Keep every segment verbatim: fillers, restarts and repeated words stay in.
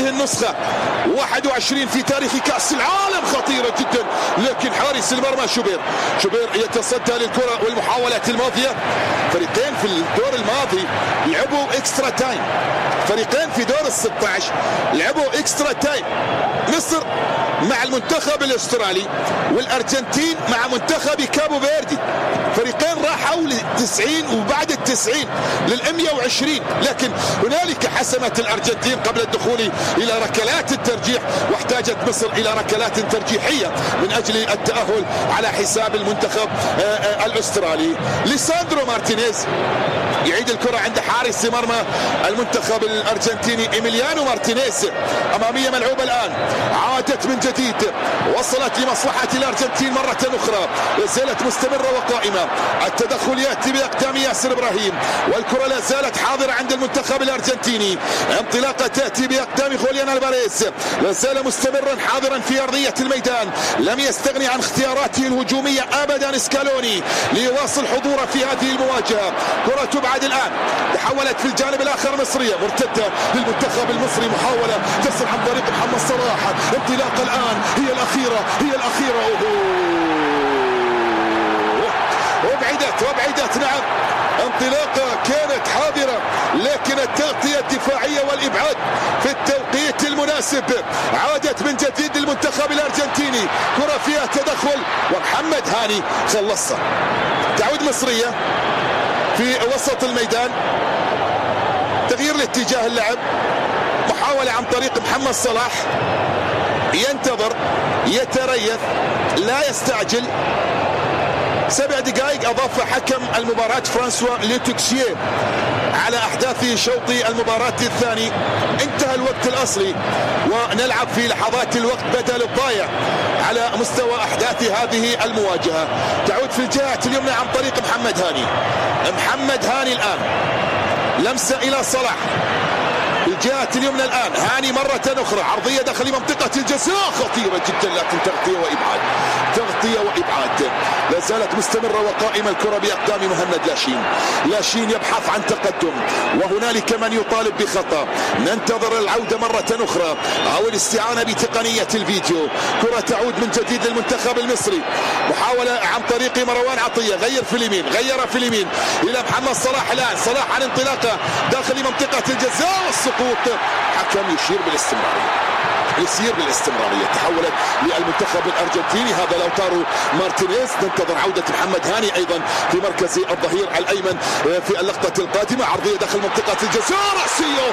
هذه النسخة واحد وعشرين في تاريخ كأس العالم خطيرة جدا، لكن حارس المرمى شوبير شوبير يتصدى للكرة والمحاولات الماضية. فريقين في الدور الماضي لعبوا اكسترا تايم، فريقين في دور الستة عشر لعبوا اكسترا تايم، مصر مع المنتخب الاسترالي والارجنتين مع منتخب كابو فيردي. فريقين راحوا للتسعين وبعد التسعين للمئة وعشرين، لكن هنالك حسمت الارجنتين قبل الدخول الى ركلات الترجيح، واحتاجت مصر الى ركلات ترجيحيه من اجل التاهل على حساب المنتخب الاسترالي. ليساندرو مارتينيز يعيد الكره عند حارس مرمى المنتخب الارجنتيني ايميليانو مارتينيز. اماميه ملعوبه الان، عادت من جديد، وصلت لمصلحه الارجنتين مره اخرى، زالت مستمره وقائمه. التدخل ياتي باقدام ياسر ابراهيم، والكره لا زالت حاضره عند المنتخب الارجنتيني. انطلاقه تاتي باقدام خوليان الفاريز، لا زال مستمرا حاضرا في ارضيه الميدان، لم يستغني عن اختياراته الهجوميه ابدا سكالوني ليواصل حضوره في هذه المواجهه. كره تبعد الان، تحولت في الجانب الاخر مصريه، مرتده للمنتخب المصري، محاوله تصل عن طريق محمد صلاح. انطلاقه الان هي الاخيره هي الاخيره أوه. وابعدت وابعدت نعم، انطلاقه كانت حاضره، لكن التغطيه الدفاعيه والابعاد في التوقيت المناسب. عادت من جديد للمنتخب الارجنتيني، كره فيها تدخل ومحمد هاني خلصها. تعود مصريه في وسط الميدان، تغيير لاتجاه اللعب، محاوله عن طريق محمد صلاح، ينتظر يتريث لا يستعجل. سبع دقائق اضاف حكم المباراة فرانسوا لوتوكسيه على احداث شوط المباراة الثاني. انتهى الوقت الاصلي ونلعب في لحظات الوقت بدل الضايع على مستوى احداث هذه المواجهة. تعود في الجهة اليمنى عن طريق محمد هاني. محمد هاني الان لمسة الى صلاح، الجهة اليمنى الآن هاني مرة أخرى، عرضية داخل منطقة الجزاء خطيرة جدا، لكن تغطية وإبعاد تغطية وإبعاد. لا زالت مستمرة وقائمة الكرة بأقدام مهند لاشين. لاشين يبحث عن تقدم، وهنالك من يطالب بخطأ. ننتظر العودة مرة أخرى أو الاستعانة بتقنية الفيديو. كرة تعود من جديد للمنتخب المصري، محاولة عن طريق مروان عطية، غير في اليمين غير في اليمين إلى محمد صلاح. الآن صلاح عن انطلاقة داخل منطقة الجزاء والسقوط. حكم يشير بالاستمرارية يسير بالاستمرارية. تحولت للمنتخب الأرجنتيني، هذا لوتارو مارتينيز. ننتظر عودة محمد هاني أيضا في مركز الظهير الأيمن في اللقطة القادمة. عرضية داخل منطقة الجزاء، رأسية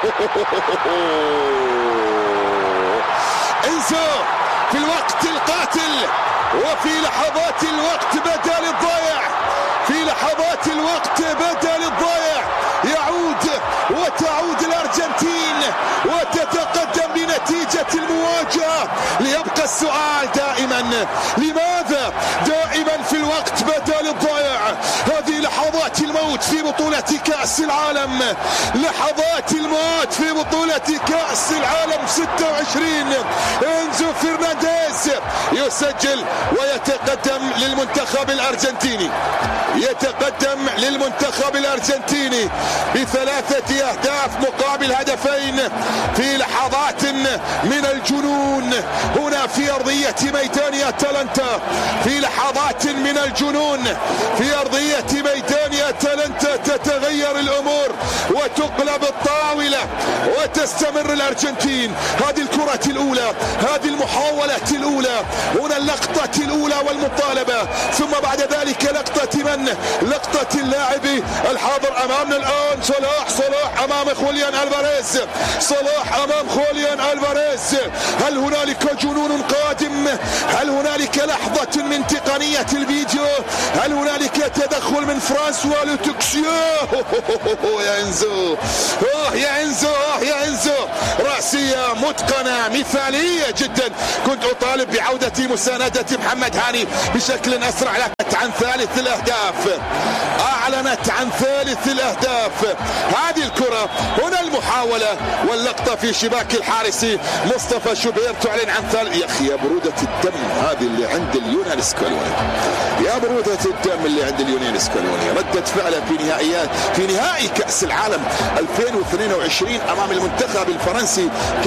انزو في الوقت القاتل، وفي لحظات الوقت بدل الضايع، في لحظات الوقت بدل الضايع يعود وتعود الأرجنتين وتتقدم بنتيجة المواجهة. ليبقى السؤال دائما، لماذا دائما في الوقت بدل الضائع؟ هذه لحظات الموت في بطولة كأس العالم، لحظات الموت في بطولة كأس العالم ستة وعشرين. انزو فرنانديز يسجل ويتقدم للمنتخب الأرجنتيني، يتقدم للمنتخب الأرجنتيني بثلاثة أهداف مقابل هدفين في لحظات من الجنون هنا في أرضية ميدان أتلانتا، في لحظات من الجنون في أرضية ميدان أتلانتا. تتغير الأمور وتقلب الطاولة وتستمر الأرجنتين. هذه الكرة الأولى، هذه المحاولة الأولى، هنا اللقطة الأولى والمطالبة، ثم بعد ذلك لقطة من؟ لقطة اللاعب الحاضر أمامنا الآن، صلاح صلاح أمام خوليان الفاريز، صلاح أمام خوليان الفاريز. هل هنالك جنون قادم؟ هل هنالك لحظة من تقنية الفيديو؟ هل هنالك تدخل من فرانسوا لوتوكسيو؟ يا انزو يا انزو يا انزو رأسية متقنة مثالية جدا. كنت أطالب بعودة مساندة محمد هاني بشكل أسرع، أعلنت عن ثالث الأهداف، أعلنت عن ثالث الأهداف. هذه الكرة، هنا المحاولة واللقطة في شباك الحارس مصطفى شوبير تعلن عن ثالث. يا أخي يا برودة الدم هذه اللي عند اليونان سكالوني، يا برودة الدم اللي عند اليونان سكالوني. ردة فعله في نهائيات في نهائي كأس العالم ألفين واثنين وعشرين أمام المنتخب الفرنسي.